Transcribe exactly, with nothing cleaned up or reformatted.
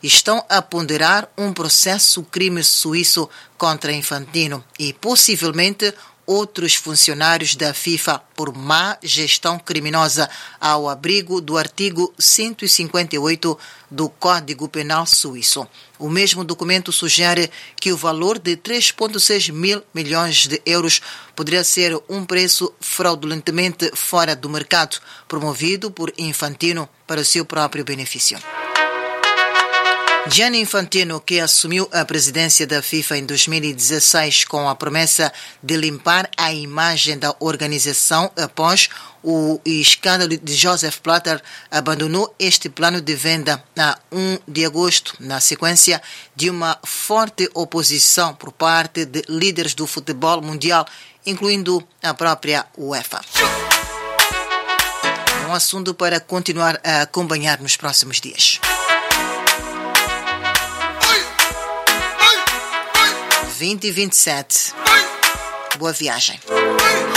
estão a ponderar um processo crime suíço contra Infantino e possivelmente outros funcionários da FIFA por má gestão criminosa ao abrigo do artigo cento e cinquenta e oito do Código Penal suíço. O mesmo documento sugere que o valor de três vírgula seis mil milhões de euros poderia ser um preço fraudulentemente fora do mercado, promovido por Infantino para o seu próprio benefício. Gianni Infantino, que assumiu a presidência da FIFA em dois mil e dezesseis com a promessa de limpar a imagem da organização após o escândalo de Joseph Blatter, abandonou este plano de venda a primeiro de agosto, na sequência de uma forte oposição por parte de líderes do futebol mundial, incluindo a própria UEFA. É um assunto para continuar a acompanhar nos próximos dias. vinte e vinte e sete. Boa viagem.